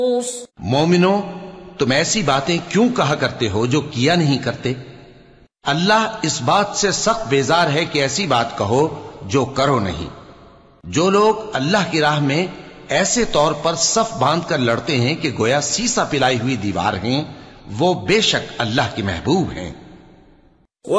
मोमिनो, तुम ऐसी बातें क्यों कहा करते हो जो किया नहीं करते? अल्लाह इस बात से सख्त बेजार है कि ऐसी बात कहो जो करो नहीं। जो लोग अल्लाह की राह में ऐसे तौर पर सफ बांध कर लड़ते हैं कि गोया सीसा पिलाई हुई दीवार हैं, वो बेशक अल्लाह के महबूब हैं।